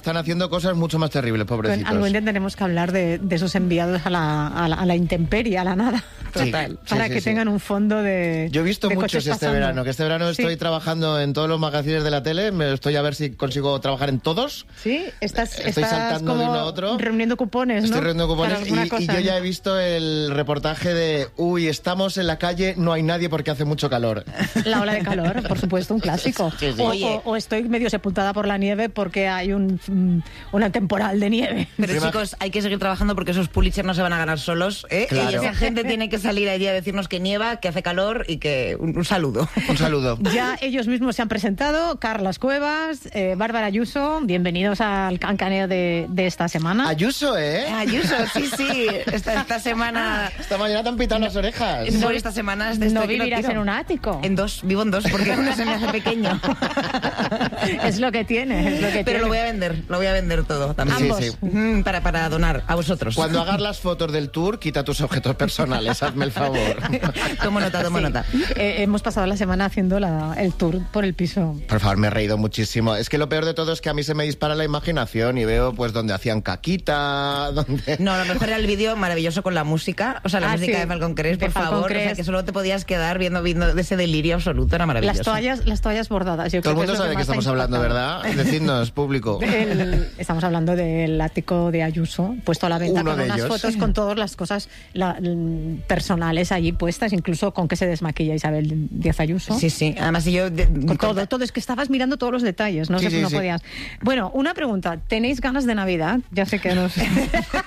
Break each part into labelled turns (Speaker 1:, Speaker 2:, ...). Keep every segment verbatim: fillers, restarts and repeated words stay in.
Speaker 1: están haciendo cosas mucho más terribles, pobrecitos.
Speaker 2: Bueno, algún día tenemos que hablar de, de esos enviados a la, a, la, a la intemperie, a la nada.
Speaker 1: Total.
Speaker 2: Para
Speaker 1: sí, sí,
Speaker 2: que
Speaker 1: sí.
Speaker 2: tengan un fondo de
Speaker 1: Yo he visto
Speaker 2: de
Speaker 1: muchos este
Speaker 2: pasando.
Speaker 1: verano, que este verano
Speaker 2: Sí.
Speaker 1: estoy trabajando en todos los magazines de la tele, me estoy a ver si consigo trabajar en todos.
Speaker 2: Sí, estás,
Speaker 1: Estoy
Speaker 2: estás
Speaker 1: saltando
Speaker 2: como
Speaker 1: de uno a otro.
Speaker 2: reuniendo cupones, ¿no?
Speaker 1: Estoy reuniendo cupones
Speaker 2: Para alguna
Speaker 1: y,
Speaker 2: cosa,
Speaker 1: y yo
Speaker 2: ¿no?
Speaker 1: ya he visto el reportaje de uy, estamos en la calle, no hay nadie porque hace mucho calor.
Speaker 2: La ola de calor, por supuesto, un clásico.
Speaker 1: Sí, sí.
Speaker 2: O,
Speaker 3: Oye.
Speaker 2: o- o estoy medio sepultada por la nieve porque hay un mm, una temporal de nieve.
Speaker 3: Pero
Speaker 1: Prima-
Speaker 3: chicos, hay que seguir trabajando porque esos Pulitzer no se van a ganar solos, ¿eh?
Speaker 1: Claro.
Speaker 3: Y esa gente tiene que salir allí a decirnos que nieva, que hace calor y que... Un, un saludo.
Speaker 1: Un saludo.
Speaker 2: Ya ellos mismos se han presentado, Carlas Cuevas, eh, Bárbara Ayuso, bienvenidos al cancaneo de, de esta semana.
Speaker 1: Ayuso, ¿eh?
Speaker 3: Ayuso, sí, sí. Esta, esta semana...
Speaker 1: Esta mañana te han pitado las orejas.
Speaker 3: Por esta semana... estoy
Speaker 2: no
Speaker 3: que lo
Speaker 2: vivirás
Speaker 3: tiro.
Speaker 2: en un ático.
Speaker 3: En dos, vivo en dos porque uno se me hace pequeño.
Speaker 2: Es lo que tiene, es lo que
Speaker 3: Pero
Speaker 2: tiene.
Speaker 3: lo voy a vender, lo voy a vender todo también.
Speaker 1: Sí,
Speaker 2: Ambos.
Speaker 1: sí.
Speaker 3: Mm, Para, para donar a vosotros.
Speaker 1: Cuando hagas las fotos del tour, quita tus objetos personales, hazme el favor.
Speaker 3: Tomo nota, tomo
Speaker 2: Sí.
Speaker 3: nota.
Speaker 2: Eh, hemos pasado la semana haciendo la- el tour por el piso.
Speaker 1: Por favor, me he reído muchísimo. Es que lo peor de todo es que a mí se me dispara la imaginación y veo pues donde hacían caquita, donde...
Speaker 3: No, lo mejor era el vídeo maravilloso con la música, o sea, la
Speaker 2: Ah,
Speaker 3: música
Speaker 2: sí.
Speaker 3: de Falcon Crest,
Speaker 2: De
Speaker 3: por
Speaker 2: Falcon
Speaker 3: favor, o sea,
Speaker 2: Crest.
Speaker 3: que solo te podías quedar viendo, viendo de ese delirio absoluto, era maravilloso.
Speaker 2: Las toallas, las toallas bordadas. Yo
Speaker 1: Todo el
Speaker 2: creo
Speaker 1: mundo
Speaker 2: es lo
Speaker 1: sabe de qué
Speaker 2: más ha
Speaker 1: estamos hablando,
Speaker 2: impactado.
Speaker 1: ¿verdad? Decidnos, público.
Speaker 2: El- estamos hablando del ático de Ayuso, puesto a la venta
Speaker 1: Uno
Speaker 2: con
Speaker 1: de
Speaker 2: unas
Speaker 1: ellos.
Speaker 2: fotos con todas las cosas la- l- personales allí puestas, incluso con que se desmaquilla Isabel Díaz Ayuso.
Speaker 3: Sí, sí, además si yo... de-
Speaker 2: Con todo, todo, es que estabas mirando todos los detalles, no
Speaker 1: Sí,
Speaker 2: sé,
Speaker 1: sí,
Speaker 2: no
Speaker 1: sí.
Speaker 2: podías. Bueno, una pregunta, ¿tenéis ganas de Navidad? Ya sé que no sé.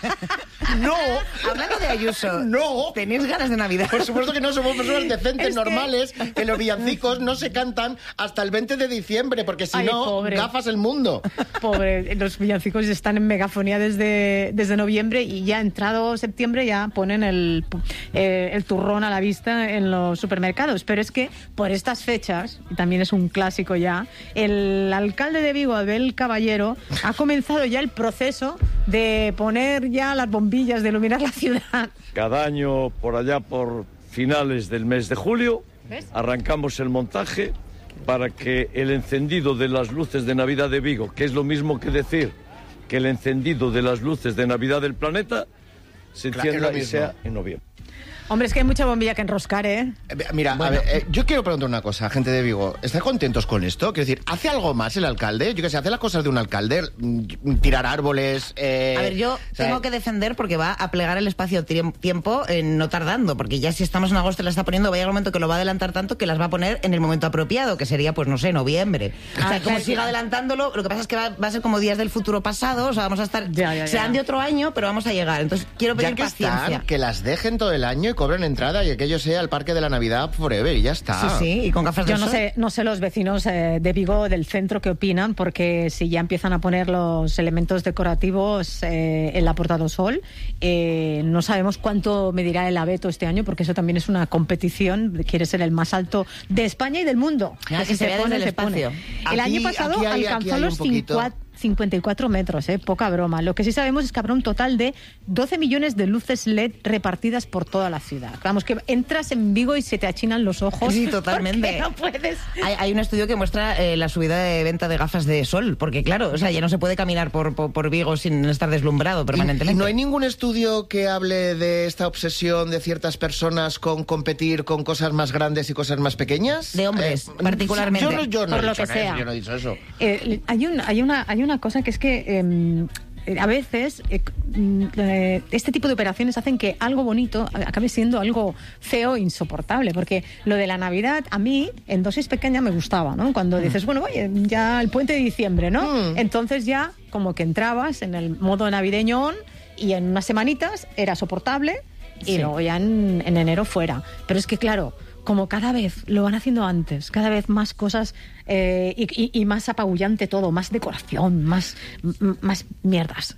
Speaker 1: ¡No!
Speaker 3: Hablando de Ayuso,
Speaker 1: ¡No!
Speaker 3: ¿tenéis ganas de Navidad?
Speaker 1: Por supuesto que no somos personas decentes,
Speaker 2: Es que-
Speaker 1: normales, que... los villancicos no se cantan hasta el veinte de diciembre, porque si
Speaker 2: Ay,
Speaker 1: no,
Speaker 2: pobre.
Speaker 1: gafas el mundo.
Speaker 2: Pobre, los villancicos están en megafonía desde, desde noviembre y ya entrado septiembre ya ponen el, eh, el turrón a la vista en los supermercados. Pero es que por estas fechas, y también es un clásico ya, el alcalde de Vigo, Abel Caballero, ha comenzado ya el proceso de poner ya las bombillas, de iluminar la ciudad.
Speaker 4: Cada año, por allá por finales del mes de julio,
Speaker 2: ¿Ves?
Speaker 4: arrancamos el montaje para que el encendido de las luces de Navidad de Vigo, que es lo mismo que decir que el encendido de las luces de Navidad del planeta, se
Speaker 1: Claro, es
Speaker 4: encienda
Speaker 1: lo
Speaker 4: y
Speaker 1: mismo.
Speaker 4: sea en noviembre.
Speaker 2: Hombre, es que hay mucha bombilla que enroscar, ¿eh?
Speaker 1: Eh, Mira, a ver, eh, yo quiero preguntar una cosa, gente de Vigo. ¿Estáis contentos con esto? Quiero decir, ¿hace algo más el alcalde? Yo qué sé, ¿hace las cosas de un alcalde? Mm, Tirar árboles... eh,
Speaker 3: A ver, yo
Speaker 1: o sea,
Speaker 3: tengo que defender porque va a plegar el espacio-tiempo en no tardando, porque ya si estamos en agosto y la está poniendo, va a llegar un momento que lo va a adelantar tanto que las va a poner en el momento apropiado, que sería, pues no sé, noviembre. O
Speaker 2: Ah,
Speaker 3: sea, como
Speaker 2: claro.
Speaker 3: siga adelantándolo, lo que pasa es que va, va a ser como días del futuro pasado, o sea, vamos a estar...
Speaker 2: Ya, ya, ya.
Speaker 3: Serán de otro año, pero vamos a llegar. Entonces, quiero pedir
Speaker 1: Ya que
Speaker 3: paciencia.
Speaker 1: están, que las dejen todo el año y cobren entrada y que aquello sea el Parque de la Navidad forever y ya está.
Speaker 3: Sí, sí, y con gafas de
Speaker 2: Yo no
Speaker 3: sol.
Speaker 2: sé, no sé los vecinos eh, de Vigo, del centro, qué opinan, porque si ya empiezan a poner los elementos decorativos eh, en la Puerta del Sol, eh, no sabemos cuánto medirá el abeto este año, porque eso también es una competición, quiere ser el más alto de España y del mundo.
Speaker 3: Ah,
Speaker 2: Que
Speaker 3: que se vea desde el
Speaker 2: se pone.
Speaker 3: espacio.
Speaker 2: El
Speaker 1: Aquí-
Speaker 2: año pasado
Speaker 1: aquí hay- aquí
Speaker 2: alcanzó
Speaker 1: hay un
Speaker 2: los
Speaker 1: poquito.
Speaker 2: cincuenta cincuenta y cuatro metros, eh, poca broma. Lo que sí sabemos es que habrá un total de doce millones de luces L E D repartidas por toda la ciudad. Vamos, que entras en Vigo y se te achinan los ojos.
Speaker 3: Sí, totalmente.
Speaker 2: porque no puedes.
Speaker 3: Hay, hay un estudio que muestra eh, la subida de venta de gafas de sol, porque claro, o sea, ya no se puede caminar por, por, por Vigo sin estar deslumbrado
Speaker 1: ¿Y,
Speaker 3: permanentemente.
Speaker 1: y no hay ningún estudio que hable de esta obsesión de ciertas personas con competir con cosas más grandes y cosas más pequeñas?
Speaker 3: De hombres, particularmente.
Speaker 1: Yo, no- yo no
Speaker 2: Por
Speaker 1: he
Speaker 2: lo
Speaker 1: dicho
Speaker 2: que
Speaker 1: eso,
Speaker 2: sea.
Speaker 1: yo no he dicho eso.
Speaker 2: Eh, hay, un- hay, una, hay una cosa que es que eh, eh, a veces eh, mm, eh, este tipo de operaciones hacen que algo bonito acabe siendo algo feo e insoportable, porque lo de la Navidad a mí en dosis pequeña me gustaba, ¿no? Cuando dices, bueno, oye, ya el puente de diciembre, ¿no?
Speaker 1: Mm.
Speaker 2: Entonces ya como que entrabas en el modo navideñón y en unas semanitas era soportable y
Speaker 3: Sí.
Speaker 2: luego ya en, en enero fuera. Pero es que claro, como cada vez lo van haciendo antes, cada vez más cosas eh, y, y- y más apabullante todo, más decoración, más, m- más mierdas.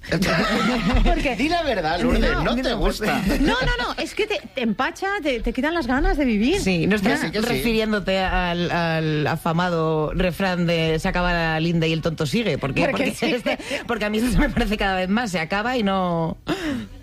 Speaker 2: Porque-
Speaker 1: Di la verdad, Lourdes, no,
Speaker 3: No,
Speaker 1: te
Speaker 3: no,
Speaker 1: gusta.
Speaker 2: no, no, no, es que te, te empacha, te, te quitan las ganas de vivir.
Speaker 3: Sí, no estás
Speaker 1: Que sí, que sí.
Speaker 3: refiriéndote al, al afamado refrán de se acaba la linda y el tonto sigue. ¿Por qué?
Speaker 2: Porque
Speaker 3: Porque,
Speaker 2: sí.
Speaker 3: este- porque a mí eso me parece cada vez más. Se acaba y no...